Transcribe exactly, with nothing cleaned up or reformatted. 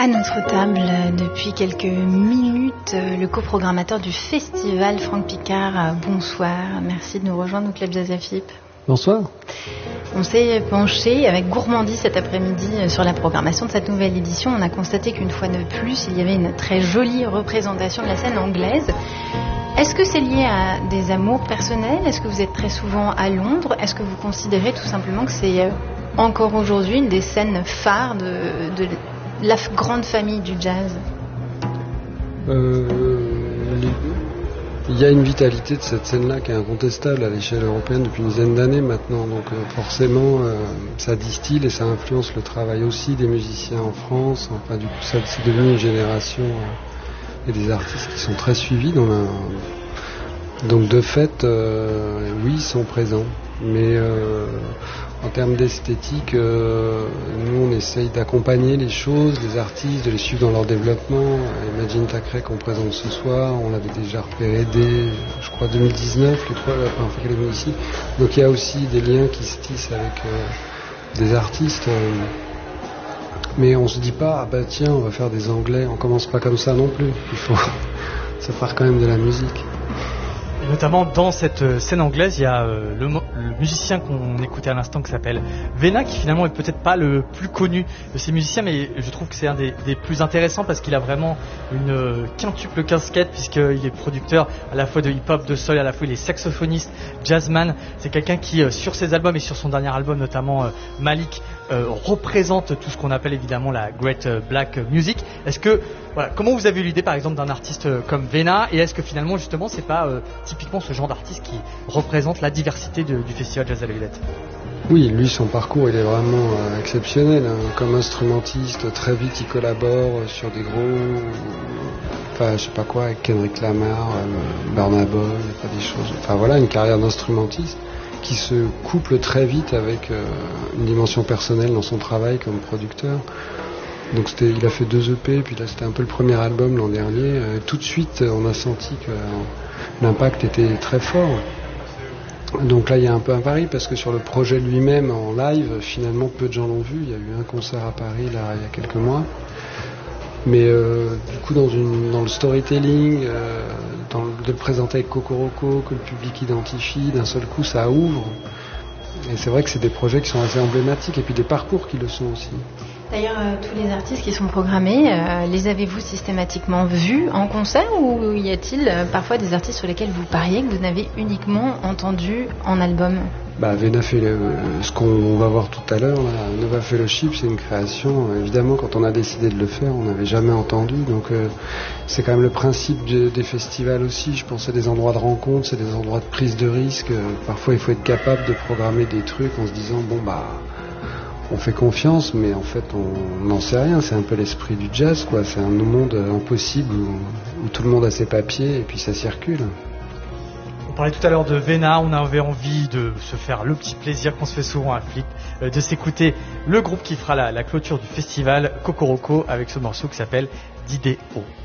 À notre table, depuis quelques minutes, le coprogrammateur du festival, Franck Picard. Bonsoir, merci de nous rejoindre au Club Jazz A F I P. Bonsoir. On s'est penché avec gourmandise cet après-midi sur la programmation de cette nouvelle édition. On a constaté qu'une fois de plus, il y avait une très jolie représentation de la scène anglaise. Est-ce que c'est lié à des amours personnels? Est-ce que vous êtes très souvent à Londres? Est-ce que vous considérez tout simplement que c'est encore aujourd'hui une des scènes phares de, de la grande famille du jazz? euh, les... Il y a une vitalité de cette scène-là qui est incontestable à l'échelle européenne depuis une dizaine d'années maintenant. Donc euh, forcément, euh, ça distille et ça influence le travail aussi des musiciens en France. Enfin, du coup, ça, c'est devenu une génération euh, et des artistes qui sont très suivis. Dans la... Donc de fait, euh, oui, ils sont présents. Mais euh, en termes d'esthétique, euh, nous on essaye d'accompagner les choses, les artistes, de les suivre dans leur développement. Imagine Thackeray qu'on présente ce soir, on l'avait déjà repéré dès, je crois, deux mille dix-neuf, les trois, la première fois qu'elle est venue ici. Donc il y a aussi des liens qui se tissent avec euh, des artistes. Euh, mais on se dit pas, ah bah tiens, on va faire des Anglais, on commence pas comme ça non plus. Il faut, ça part quand même de la musique. Et notamment dans cette scène anglaise, il y a euh, le, le musicien qu'on écoutait à l'instant qui s'appelle Vena, qui finalement est peut-être pas le plus connu de ces musiciens, mais je trouve que c'est un des, des plus intéressants parce qu'il a vraiment une euh, quintuple casquette, puisqu'il est producteur à la fois de hip-hop, de soul, à la fois il est saxophoniste, jazzman. C'est quelqu'un qui, euh, sur ses albums et sur son dernier album, notamment euh, Malik, euh, représente tout ce qu'on appelle évidemment la Great Black Music. Est-ce que, voilà, comment vous avez eu l'idée par exemple d'un artiste comme Vena, et est-ce que finalement justement c'est pas euh, typiquement ce genre d'artiste qui représente la diversité de, du festival Jazz à la Villette? Oui, lui, son parcours, il est vraiment euh, exceptionnel. Hein. Comme instrumentiste, très vite, il collabore sur des gros... Enfin, je sais pas quoi, avec Kendrick Lamar, euh, Burna Boy, pas des choses... Enfin, voilà, une carrière d'instrumentiste qui se couple très vite avec euh, une dimension personnelle dans son travail comme producteur. Donc c'était, il a fait deux E P, puis là c'était un peu le premier album l'an dernier. Euh, tout de suite, on a senti que euh, l'impact était très fort. Donc là, il y a un peu un pari, parce que sur le projet lui-même, en live, finalement, peu de gens l'ont vu. Il y a eu un concert à Paris, là, il y a quelques mois. Mais euh, du coup, dans, une, dans le storytelling, euh, dans le, de le présenter avec Kokoroko, que le public identifie, d'un seul coup, ça ouvre. Et c'est vrai que c'est des projets qui sont assez emblématiques, et puis des parcours qui le sont aussi. D'ailleurs, euh, tous les artistes qui sont programmés, euh, les avez-vous systématiquement vus en concert, ou y a-t-il euh, parfois des artistes sur lesquels vous pariez que vous n'avez uniquement entendu en album? Bah, Vena fait le, ce qu'on va voir tout à l'heure, là, Nova Fellowship, c'est une création. Euh, évidemment, quand on a décidé de le faire, on n'avait jamais entendu. Donc, euh, c'est quand même le principe de, des festivals aussi. Je pense que c'est des endroits de rencontre, c'est des endroits de prise de risque. Euh, parfois, il faut être capable de programmer des trucs en se disant, bon, bah... on fait confiance, mais en fait on n'en sait rien. C'est un peu l'esprit du jazz, quoi. C'est un monde impossible où, où tout le monde a ses papiers et puis ça circule. On parlait tout à l'heure de Vena, on avait envie de se faire le petit plaisir qu'on se fait souvent à Flic, de s'écouter le groupe qui fera la, la clôture du festival, Kokoroko, avec ce morceau qui s'appelle d'Idéo.